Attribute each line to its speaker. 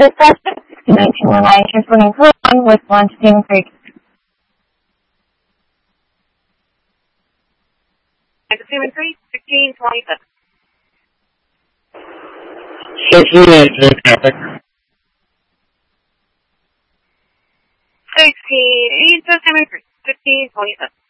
Speaker 1: This suspect, 1909, transporting Fluon with one to Demon Creek.
Speaker 2: 1627.
Speaker 3: 16 traffic.
Speaker 2: 1627. 1627.